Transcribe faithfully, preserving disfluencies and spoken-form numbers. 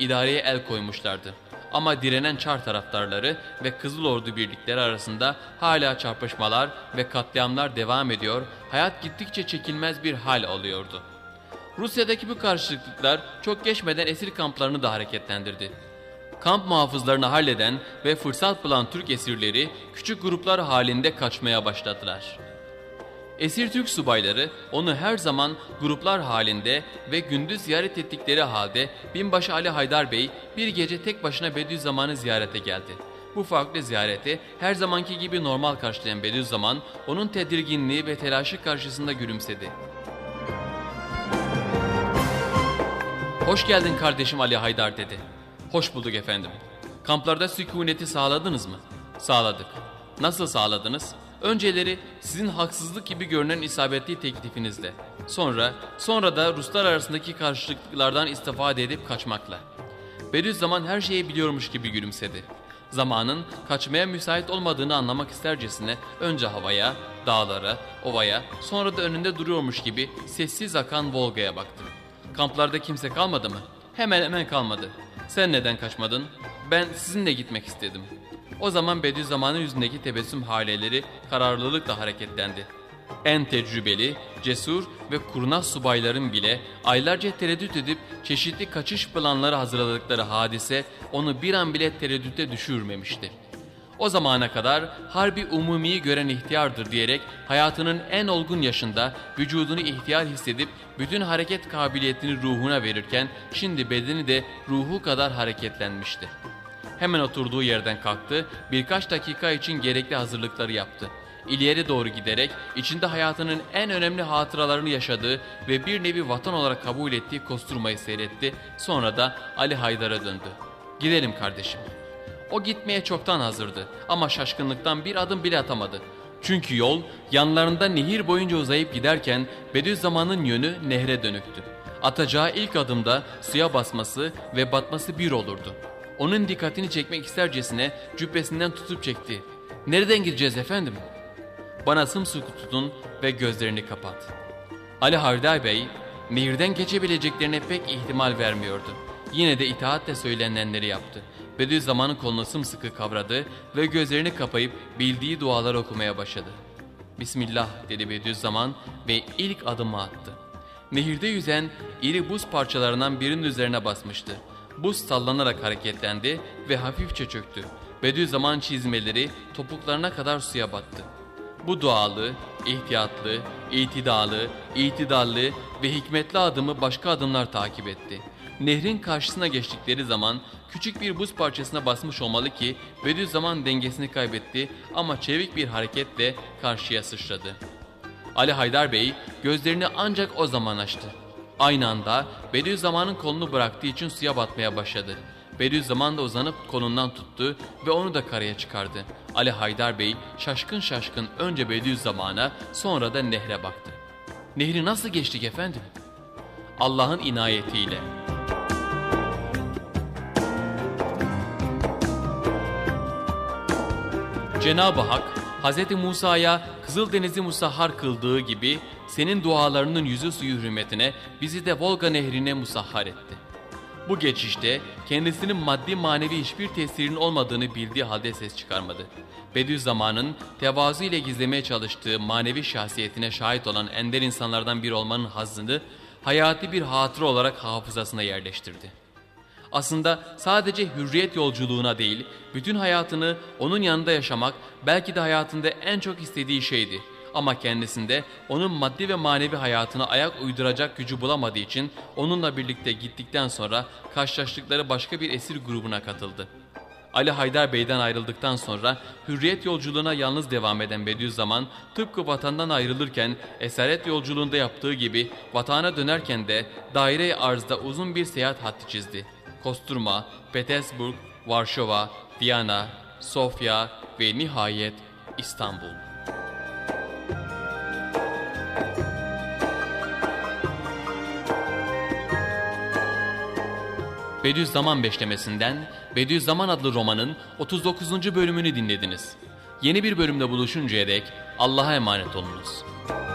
idareye el koymuşlardı. Ama direnen Çar taraftarları ve Kızıl Ordu birlikleri arasında hala çarpışmalar ve katliamlar devam ediyor, hayat gittikçe çekilmez bir hal alıyordu. Rusya'daki bu karşılıklıklar çok geçmeden esir kamplarını da hareketlendirdi. Kamp muhafızlarını halleden ve fırsat bulan Türk esirleri küçük gruplar halinde kaçmaya başladılar. Esir Türk subayları onu her zaman gruplar halinde ve gündüz ziyaret ettikleri halde binbaşı Ali Haydar Bey bir gece tek başına Bediüzzaman'ı ziyarete geldi. Bu farklı ziyareti her zamanki gibi normal karşılayan Bediüzzaman onun tedirginliği ve telaşı karşısında gülümsedi. "Hoş geldin kardeşim Ali Haydar" dedi. "Hoş bulduk efendim. Kamplarda sükuneti sağladınız mı?" "Sağladık." "Nasıl sağladınız?" "Önceleri sizin haksızlık gibi görünen isabetli teklifinizle. Sonra, sonra da Ruslar arasındaki karşılıklardan istifade edip kaçmakla." Bediüzzaman her şeyi biliyormuş gibi gülümsedi. Zamanın kaçmaya müsait olmadığını anlamak istercesine önce havaya, dağlara, ovaya, sonra da önünde duruyormuş gibi sessiz akan Volga'ya baktı. "Kamplarda kimse kalmadı mı?" "Hemen hemen kalmadı." "Sen neden kaçmadın?" "Ben sizinle gitmek istedim." O zaman Bediüzzaman'ın yüzündeki tebessüm haleleri kararlılıkla hareketlendi. En tecrübeli, cesur ve kurnaz subayların bile aylarca tereddüt edip çeşitli kaçış planları hazırladıkları hadise onu bir an bile tereddüte düşürmemişti. O zamana kadar harbi umumiyi gören ihtiyardır diyerek hayatının en olgun yaşında vücudunu ihtiyar hissedip bütün hareket kabiliyetini ruhuna verirken şimdi bedeni de ruhu kadar hareketlenmişti. Hemen oturduğu yerden kalktı, birkaç dakika için gerekli hazırlıkları yaptı. İleri doğru giderek içinde hayatının en önemli hatıralarını yaşadığı ve bir nevi vatan olarak kabul ettiği Kosturma'yı seyretti. Sonra da Ali Haydar'a döndü. "Gidelim kardeşim." O gitmeye çoktan hazırdı ama şaşkınlıktan bir adım bile atamadı. Çünkü yol yanlarında nehir boyunca uzayıp giderken Bediüzzaman'ın yönü nehre dönüktü. Atacağı ilk adımda suya basması ve batması bir olurdu. Onun dikkatini çekmek istercesine cübbesinden tutup çekti. "Nereden gideceğiz efendim?" "Bana sımsıkı tutun ve gözlerini kapat." Ali Haydar Bey nehirden geçebileceklerine pek ihtimal vermiyordu. Yine de itaatle söylenenleri yaptı. Bediüzzaman'ın kolunu sımsıkı kavradı ve gözlerini kapayıp bildiği dualar okumaya başladı. "Bismillah" dedi Bediüzzaman ve ilk adımı attı. Nehirde yüzen iri buz parçalarından birinin üzerine basmıştı. Buz sallanarak hareketlendi ve hafifçe çöktü. Bediüzzaman çizmeleri topuklarına kadar suya battı. Bu dualı, ihtiyatlı, itidalı, itidallı ve hikmetli adımı başka adımlar takip etti. Nehrin karşısına geçtikleri zaman küçük bir buz parçasına basmış olmalı ki Bediüzzaman dengesini kaybetti ama çevik bir hareketle karşıya sıçradı. Ali Haydar Bey gözlerini ancak o zaman açtı. Aynı anda Bediüzzaman'ın kolunu bıraktığı için suya batmaya başladı. Bediüzzaman da uzanıp kolundan tuttu ve onu da karaya çıkardı. Ali Haydar Bey şaşkın şaşkın önce Bediüzzaman'a sonra da nehre baktı. "Nehri nasıl geçtik efendim?" "Allah'ın inayetiyle." Cenab-ı Hak Hz. Musa'ya Kızıldeniz'i musahhar kıldığı gibi senin dualarının yüzü suyu hürmetine bizi de Volga nehrine musahhar etti. Bu geçişte kendisinin maddi manevi hiçbir tesirinin olmadığını bildiği halde ses çıkarmadı. Bediüzzaman'ın tevazu ile gizlemeye çalıştığı manevi şahsiyetine şahit olan ender insanlardan biri olmanın hazzını hayati bir hatıra olarak hafızasına yerleştirdi. Aslında sadece hürriyet yolculuğuna değil, bütün hayatını onun yanında yaşamak belki de hayatında en çok istediği şeydi. Ama kendisinde onun maddi ve manevi hayatına ayak uyduracak gücü bulamadığı için onunla birlikte gittikten sonra karşılaştıkları başka bir esir grubuna katıldı. Ali Haydar Bey'den ayrıldıktan sonra hürriyet yolculuğuna yalnız devam eden Bediüzzaman tıpkı vatandan ayrılırken esaret yolculuğunda yaptığı gibi vatana dönerken de daire-i arzda uzun bir seyahat hattı çizdi. Kosturma, Petersburg, Varşova, Viyana, Sofya ve nihayet İstanbul. Bediüzzaman Beşlemesi'nden Bediüzzaman adlı romanın otuz dokuzuncu bölümünü dinlediniz. Yeni bir bölümde buluşuncaya dek Allah'a emanet olunuz.